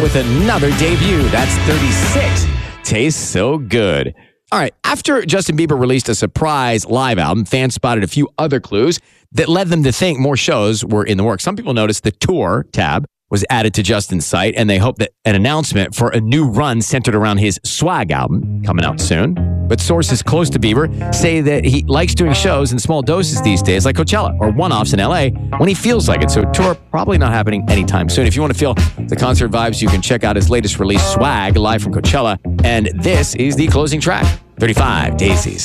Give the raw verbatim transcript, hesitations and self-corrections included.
with another debut. That's thirty-six. Tastes so good. All right, after Justin Bieber released a surprise live album, fans spotted a few other clues that led them to think more shows were in the works. Some people noticed the tour tab was added to Justin's site, and they hope that an announcement for a new run centered around his Swag album coming out soon. But sources close to Bieber say that he likes doing shows in small doses these days, like Coachella or one-offs in L A, when he feels like it. So a tour probably not happening anytime soon. If you want to feel the concert vibes, you can check out his latest release, Swag, live from Coachella. And this is the closing track, thirty-five Daisies.